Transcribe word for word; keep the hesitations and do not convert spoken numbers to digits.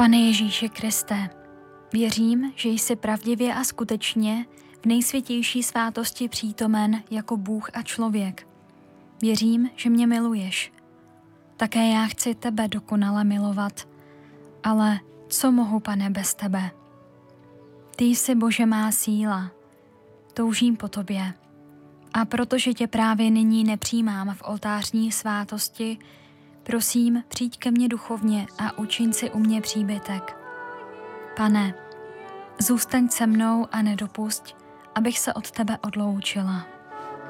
Pane Ježíši Kriste, věřím, že jsi pravdivě a skutečně v nejsvětější svátosti přítomen jako Bůh a člověk. Věřím, že mě miluješ. Také já chci tebe dokonale milovat, ale co mohu, Pane, bez tebe? Ty jsi, Bože, má síla. Toužím po tobě. A protože tě právě nyní nepřijímám v oltářní svátosti, prosím, přijď ke mně duchovně a učiň si u mě příbytek. Pane, zůstaň se mnou a nedopusť, abych se od tebe odloučila.